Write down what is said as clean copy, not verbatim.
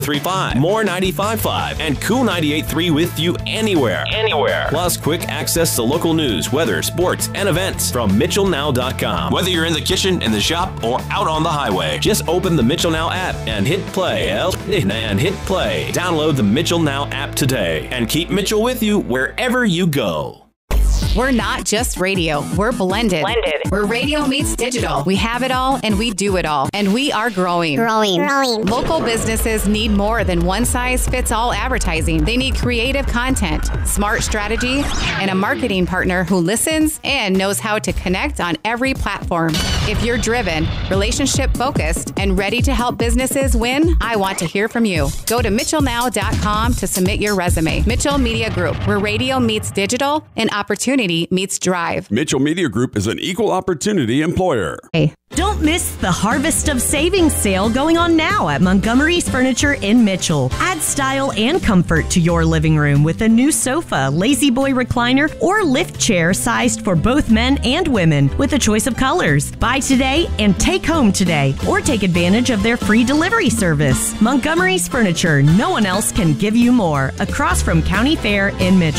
35, More 95.5, and Cool 98.3 with you anywhere. Plus, quick access to local news, weather, sports, and events from MitchellNow.com. Whether you're in the kitchen, in the shop, or out on the highway, just open the Mitchell Now app and hit play. Download the Mitchell Now app today and keep Mitchell with you wherever you go. We're not just radio. We're blended. We're radio meets digital. We have it all and we do it all. And we are growing. Local businesses need more than one-size-fits-all advertising. They need creative content, smart strategy, and a marketing partner who listens and knows how to connect on every platform. If you're driven, relationship-focused, and ready to help businesses win, I want to hear from you. Go to MitchellNow.com to submit your resume. Mitchell Media Group, where radio meets digital and opportunity meets drive. Mitchell Media Group is an equal opportunity employer. Hey. Don't miss the Harvest of Savings sale going on now at Montgomery's Furniture in Mitchell. Add style and comfort to your living room with a new sofa, lazy boy recliner, or lift chair sized for both men and women with a choice of colors. Buy today and take home today, or take advantage of their free delivery service. Montgomery's Furniture, no one else can give you more. Across from County Fair in Mitchell.